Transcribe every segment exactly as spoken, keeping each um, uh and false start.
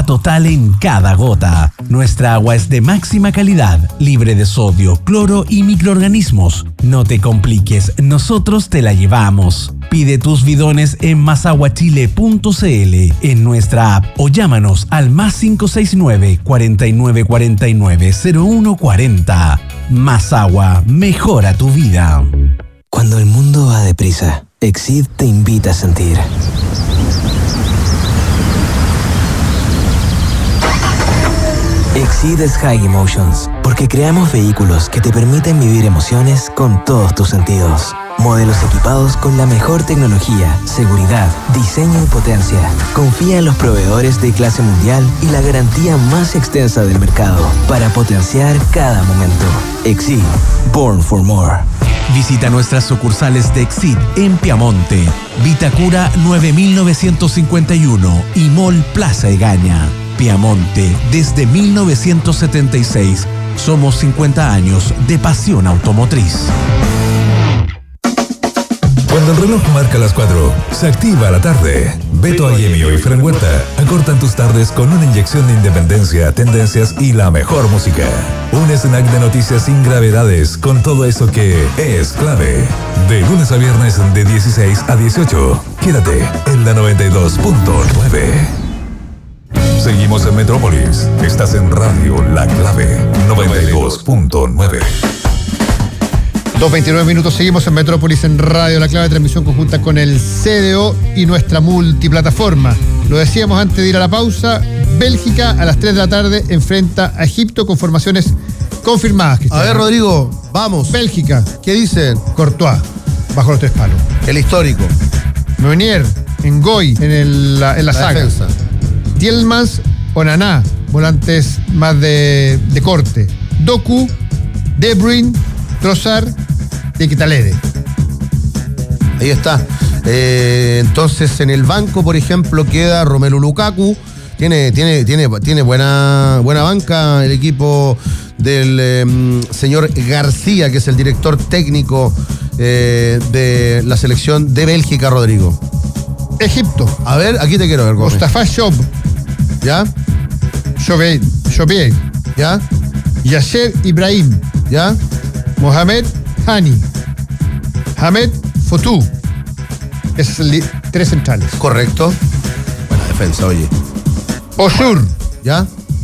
total en cada gota. Nuestra agua es de máxima calidad, libre de sodio, cloro y microorganismos. No te compliques, nosotros te la llevamos. Pide tus bidones en masaguachile punto c l, en nuestra app o llámanos al más cinco seis nueve, cuatro nueve cuatro nueve, cero uno cuatro cero. Más agua, mejora tu vida. Cuando el mundo va deprisa, Exid te invita a sentir. Exid es High Emotions, porque creamos vehículos que te permiten vivir emociones con todos tus sentidos. Modelos equipados con la mejor tecnología, seguridad, diseño y potencia. Confía en los proveedores de clase mundial y la garantía más extensa del mercado para potenciar cada momento. Exid, born for more. Visita nuestras sucursales de Exid en Piamonte, Vitacura nueve mil novecientos cincuenta y uno y Mall Plaza Egaña. Piamonte, desde mil novecientos setenta y seis. Somos cincuenta años de pasión automotriz. Cuando el reloj marca las cuatro, se activa la tarde. Beto Ayemio y Fran Huerta acortan tus tardes con una inyección de independencia, tendencias y la mejor música. Un snack de noticias sin gravedades con todo eso que es clave. De lunes a viernes de dieciséis a dieciocho. Quédate en la noventa y dos punto nueve. Seguimos en Metrópolis. Estás en Radio La Clave noventa y dos punto nueve. dos veintinueve minutos, seguimos en Metrópolis en Radio La Clave, transmisión conjunta con el C D O y nuestra multiplataforma. Lo decíamos antes de ir a la pausa, Bélgica a las tres de la tarde enfrenta a Egipto con formaciones confirmadas. A ver, Rodrigo, vamos. Bélgica. ¿Qué dicen? Courtois, bajo los tres palos. El histórico. Meunier, Ngoy en, el, la, en la, la saga. Defensa. Tielemans, Onana, volantes más de, de corte. Doku, De Bruyne, Trossard, de Quitalere. Ahí está. Eh, entonces, en el banco, por ejemplo, queda Romelu Lukaku. Tiene, tiene, tiene, tiene buena, buena banca el equipo del eh, señor García, que es el director técnico eh, de la selección de Bélgica, Rodrigo. Egipto. A ver, aquí te quiero ver, Gómez. Mustafa Shob. ¿Ya? Shobier. Shobier. ¿Ya? Yasser Ibrahim. ¿Ya? Mohamed Hani. Hamed Foutou. Esos son li- tres centrales. Correcto. Buena defensa, oye. Osur. ¿Ya?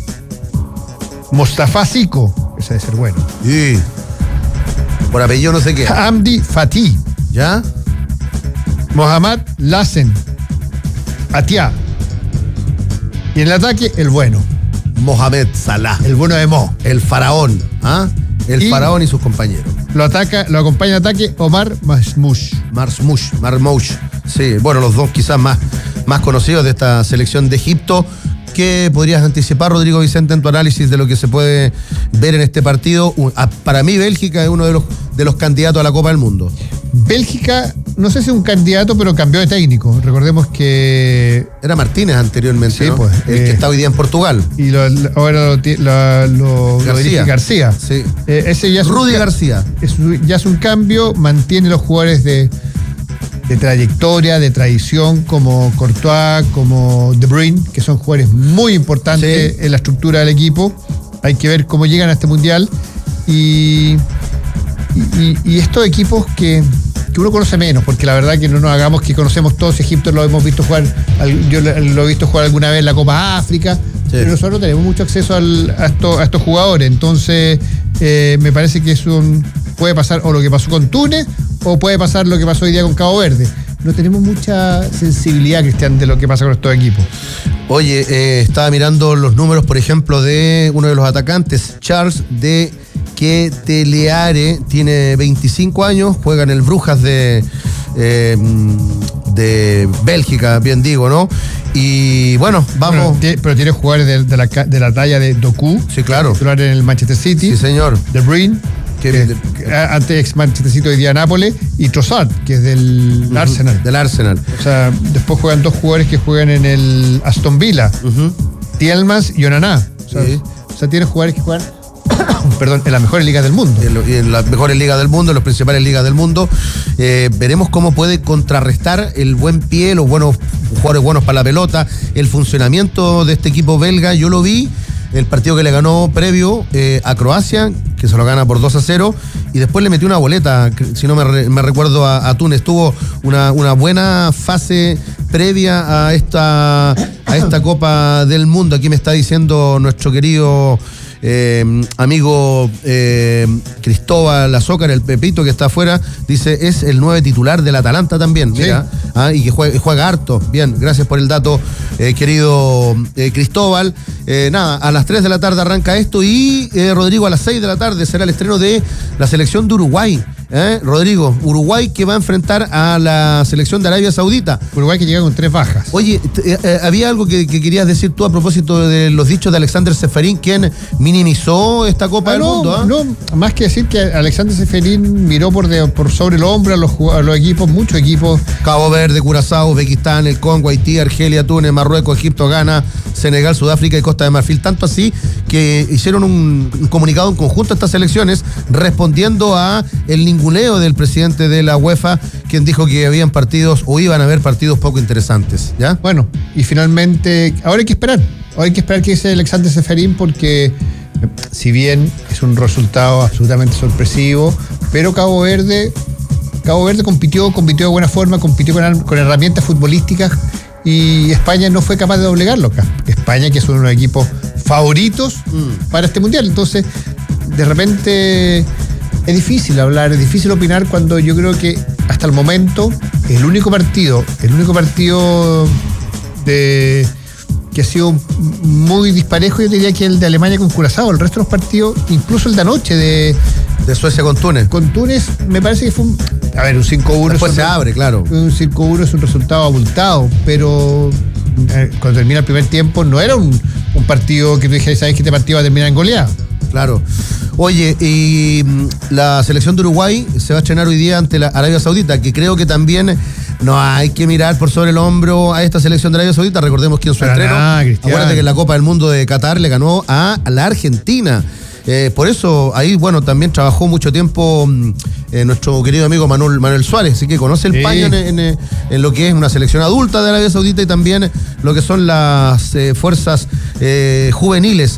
Mustafa Siko. Ese debe ser bueno. Y por apellido no sé qué. Hamdi Fatih. ¿Ya? Mohamed Lassen. Atia. Y en el ataque, el bueno. Mohamed Salah. El bueno de Mo. El faraón. ¿Ah? El Y- faraón y sus compañeros. Lo ataca, lo acompaña en ataque Omar Masmouch. Marmoush, Marmoush. Sí, bueno, los dos quizás más, más conocidos de esta selección de Egipto. ¿Qué podrías anticipar, Rodrigo Vicente, en tu análisis de lo que se puede ver en este partido? Para mí, Bélgica es uno de los, de los candidatos a la Copa del Mundo. Bélgica, no sé si es un candidato, pero cambió de técnico. Recordemos que... Era Martínez anteriormente, Sí, ¿no? pues, El eh, que está hoy día en Portugal. Y lo, lo- ahora lo, ti- lo- lo- lo García. dirige García. Sí. Eh, ese ya es un Rudy ca- García. es un- ya es un cambio, mantiene los jugadores de, de trayectoria, de tradición, como Courtois, como De Bruyne, que son jugadores muy importantes Sí. en la estructura del equipo. Hay que ver cómo llegan a este mundial. Y, y, y estos equipos que, que uno conoce menos, porque la verdad que no nos hagamos que conocemos todos. Egipto lo hemos visto jugar, al- yo lo lo he visto jugar alguna vez en la Copa África, pero nosotros no tenemos mucho acceso al- a, estos, a estos jugadores. Entonces, eh, me parece que es un, puede pasar o lo que pasó con Túnez, o puede pasar lo que pasó hoy día con Cabo Verde. No tenemos mucha sensibilidad, Cristian, de lo que pasa con estos equipos. Oye, eh, estaba mirando los números, por ejemplo, de uno de los atacantes, Charles de Keteleare, tiene veinticinco años, juega en el Brujas de, eh, de Bélgica, bien digo, ¿no? Y bueno, vamos. Bueno, tie- pero tiene jugadores de, de la, ca- de la talla de Doku, Sí, claro. titular en el Manchester City, Sí, señor. De Bruyne, Que- que, que antes ex Manchester City, hoy día Nápoles, y Trossard, que es del Ujú, Arsenal. Del Arsenal. O sea, después juegan dos jugadores que juegan en el Aston Villa, Ujú. Tielemans y Onana. O sea, Sí. o sea, tiene jugadores que juegan perdón, en las mejores ligas del mundo. En, lo- y en las mejores ligas del mundo, en las principales ligas del mundo. Eh, veremos cómo puede contrarrestar el buen pie, los buenos jugadores buenos para la pelota. El funcionamiento de este equipo belga, yo lo vi, el partido que le ganó previo eh, a Croacia, que se lo gana por dos a cero, y después le metió una boleta, si no me, re, me recuerdo, a, a Túnez. Tuvo una, una buena fase previa a esta, a esta Copa del Mundo. Aquí me está diciendo nuestro querido Eh, amigo eh, Cristóbal Azócar, el Pepito que está afuera, dice es el nueve titular del Atalanta también, sí. Mira, ah, y que juega, juega harto. Bien, gracias por el dato, eh, querido eh, Cristóbal. Eh, nada, a las tres de la tarde arranca esto y eh, Rodrigo, a las seis de la tarde será el estreno de la selección de Uruguay. ¿Eh? Rodrigo, Uruguay que va a enfrentar a la selección de Arabia Saudita. Uruguay que llega con tres bajas. Oye, eh, eh, había algo que, que querías decir tú a propósito de los dichos de Alexander Ceferín, quien minimizó esta Copa ah, del no, Mundo. ¿eh? No, más que decir que Alexander Ceferín miró por, de, por sobre el hombro a los, a los equipos, muchos equipos. Cabo Verde, Curazao, Uzbekistán, el Congo, Haití, Argelia, Túnez, Marruecos, Egipto, Ghana, Senegal, Sudáfrica y Costa de Marfil. Tanto así que hicieron un, un comunicado en conjunto a estas selecciones respondiendo a el ninguneo del presidente de la UEFA, quien dijo que habían partidos o iban a haber partidos poco interesantes. ¿Ya? Bueno, y finalmente, ahora hay que esperar. Ahora hay que esperar que dice Alexander Ceferín, porque si bien es un resultado absolutamente sorpresivo, pero Cabo Verde, Cabo Verde compitió, compitió de buena forma, compitió con, con herramientas futbolísticas y España no fue capaz de doblegarlo acá. España, que es uno de los equipos favoritos mm. para este mundial. Entonces, de repente es difícil hablar, es difícil opinar cuando yo creo que hasta el momento el único partido, el único partido de que ha sido muy disparejo, yo diría que el de Alemania con Curazao. El resto de los partidos, incluso el de anoche de, de Suecia con Túnez. Con Túnez, me parece que fue un, a ver, un cinco uno. Después se abre, claro. Un cinco uno es un resultado abultado, pero eh, cuando termina el primer tiempo no era un, un partido que tú dijeras, ¿sabes que este partido va a terminar en goleada? Claro. Oye, y la selección de Uruguay se va a estrenar hoy día ante la Arabia Saudita, que creo que también no hay que mirar por sobre el hombro a esta selección de Arabia Saudita. Recordemos que en su Para estreno, nada, acuérdate que en la Copa del Mundo de Qatar le ganó a la Argentina. Eh, por eso ahí, bueno, también trabajó mucho tiempo eh, nuestro querido amigo Manuel, Manuel Suárez, así que conoce el sí. paño en, en, en lo que es una selección adulta de Arabia Saudita y también lo que son las eh, fuerzas eh, juveniles.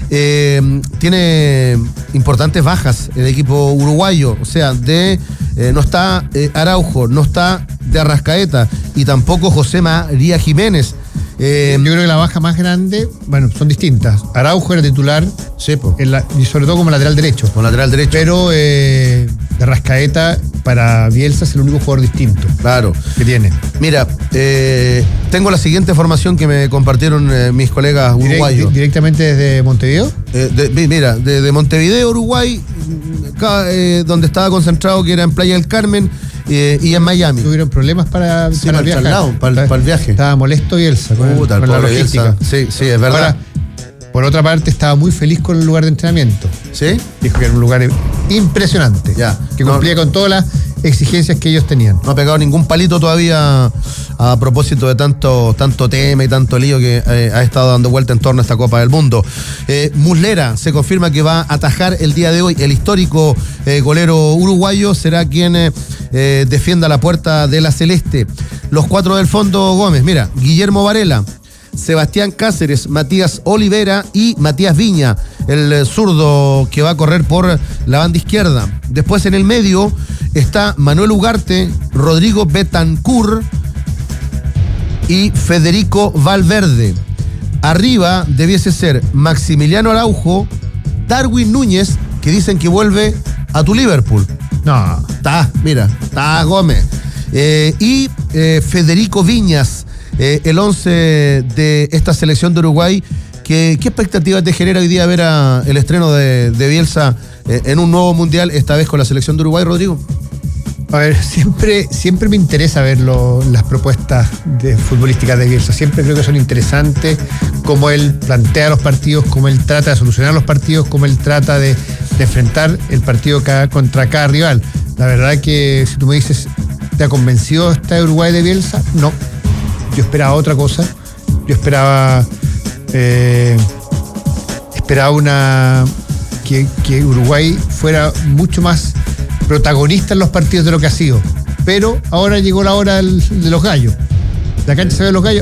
Eh, tiene importantes bajas el equipo uruguayo, o sea, de eh, no está eh, Araujo, no está de Arrascaeta y tampoco José María Jiménez. Eh, Yo creo que la baja más grande, bueno, son distintas. Araujo era titular, sí, en la, y sobre todo como lateral derecho. Como lateral derecho. Pero eh, de Arrascaeta para Bielsa es el único jugador distinto. Claro. Que tiene. Mira, eh, tengo la siguiente formación que me compartieron eh, mis colegas uruguayos. Direct, ¿Directamente desde Montevideo? Eh, de, mira, desde de Montevideo, Uruguay, acá, eh, donde estaba concentrado, que era en Playa del Carmen. Eh, y en Miami. ¿Tuvieron problemas para, sí, para, para el viajar? traslado, para, para el viaje? Estaba molesto Bielsa con, Puta, el, con la logística. Sí, sí, es verdad. Ahora, por otra parte, estaba muy feliz con el lugar de entrenamiento. ¿Sí? Dijo que era un lugar impresionante. Ya. Que cumplía no, con todas las exigencias que ellos tenían. No ha pegado ningún palito todavía a propósito de tanto, tanto tema y tanto lío que eh, ha estado dando vuelta en torno a esta Copa del Mundo. Eh, Muslera se confirma que va a atajar el día de hoy. El histórico eh, golero uruguayo será quien eh, eh, defienda la puerta de la Celeste. Los cuatro del fondo, Gómez, mira, Guillermo Varela, Sebastián Cáceres, Matías Olivera y Matías Viña, el zurdo que va a correr por la banda izquierda. Después en el medio está Manuel Ugarte, Rodrigo Betancur y Federico Valverde. Arriba debiese ser Maximiliano Araujo, Darwin Núñez, que dicen que vuelve a tu Liverpool. No. Está, mira, está Gómez. Eh, y eh, Federico Viñas, eh, el once de esta selección de Uruguay. ¿Qué, qué expectativas te genera hoy día ver a el estreno de, de Bielsa eh, en un nuevo mundial, esta vez con la selección de Uruguay, Rodrigo? A ver, siempre, siempre me interesa ver lo, las propuestas de futbolísticas de Bielsa. Siempre creo que son interesantes, cómo él plantea los partidos, cómo él trata de solucionar los partidos, cómo él trata de, de enfrentar el partido cada, contra cada rival. La verdad que si tú me dices, ¿te ha convencido esta Uruguay de Bielsa? No. Yo esperaba otra cosa. Yo esperaba eh, esperaba una que, que Uruguay fuera mucho más protagonista en los partidos de lo que ha sido. Pero ahora llegó la hora del, de los gallos. La cancha se ve los gallos.